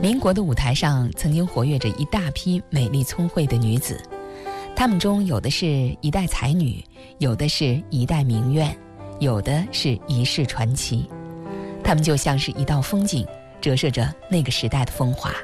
民国的舞台上曾经活跃着一大批美丽聪慧的女子，她们中有的是一代才女，有的是一代名媛，有的是一世传奇。她们就像是一道风景，折射着那个时代的风华。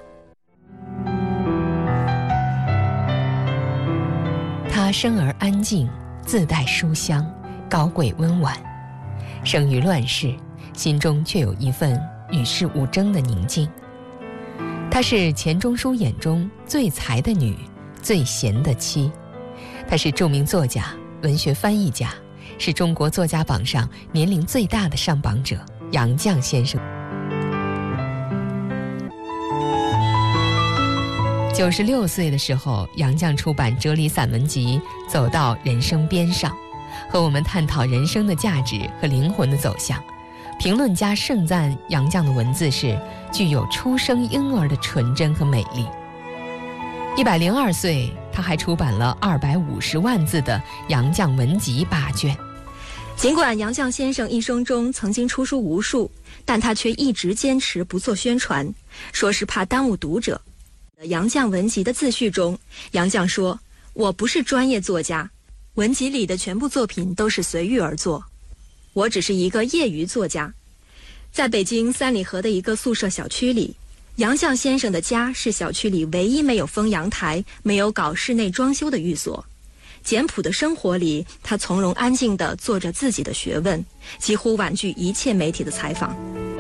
她生而安静，自带书香，高贵温婉，生于乱世，心中却有一份与世无争的宁静。她是钱钟书眼中最才的女，最贤的妻。她是著名作家、文学翻译家，是中国作家榜上年龄最大的上榜者杨绛先生。96岁的时候，杨绛出版哲理散文集《走到人生边上》，和我们探讨人生的价值和灵魂的走向。评论家盛赞杨绛的文字是具有初生婴儿的纯真和美丽。102岁，他还出版了250万字的《杨绛文集》8卷。 尽管杨绛先生一生中曾经出书无数，但他却一直坚持不做宣传，说是怕耽误读者。杨绛文集的自序中，杨绛说：“我不是专业作家，文集里的全部作品都是随遇而作，我只是一个业余作家。”在北京三里河的一个宿舍小区里，杨绛先生的家是小区里唯一没有封阳台、没有搞室内装修的寓所。简朴的生活里，他从容安静地做着自己的学问，几乎婉拒一切媒体的采访。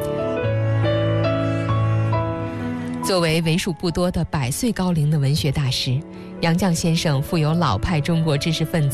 作为为数不多的100岁高龄的文学大师，杨绛先生富有老派中国知识分子